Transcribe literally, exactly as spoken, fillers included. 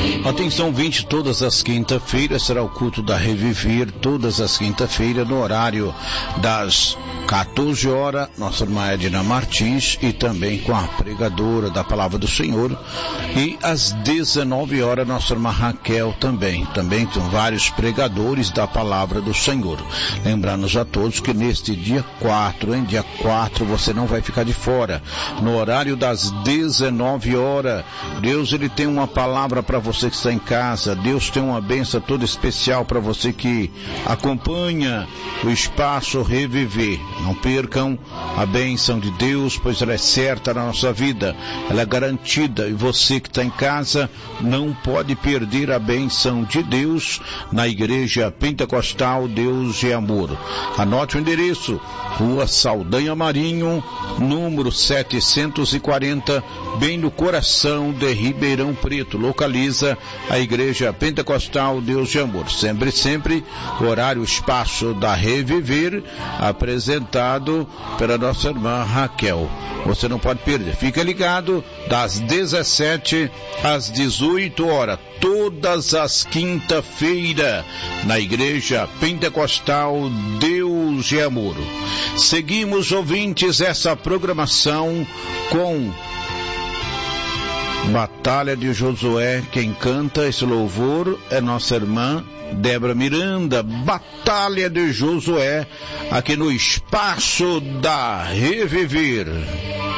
Atenção, vinte, todas as quinta-feiras será o culto da Reviver, todas as quinta-feiras, no horário das quatorze horas, nossa irmã Edna Martins, e também com a pregadora da Palavra do Senhor, e às dezenove horas, nossa irmã Raquel também, também com vários pregadores da Palavra do Senhor. Lembrando a todos que neste dia quatro, em dia quatro, você não vai ficar de fora, no horário das dezenove horas, Deus ele tem uma palavra para você que está em casa, Deus tem uma bênção toda especial para você que acompanha o Espaço Reviver. Não percam a bênção de Deus, pois ela é certa na nossa vida, ela é garantida, e você que está em casa não pode perder a bênção de Deus na Igreja Pentecostal Deus e Amor. Anote o endereço: Rua Saldanha Marinho, número setecentos e quarenta, bem no coração de Ribeirão Preto. Localiza a Igreja Pentecostal Deus e Amor. Sempre, sempre, horário, espaço da Reviver, apresentado pela nossa irmã Raquel. Você não pode perder. Fica ligado, das dezessete às dezoito horas, todas as quinta-feiras, na Igreja Pentecostal Deus e Amor. Seguimos, ouvintes, essa programação com Batalha de Josué. Quem canta esse louvor é nossa irmã Débora Miranda. Batalha de Josué, aqui no Espaço da Reviver.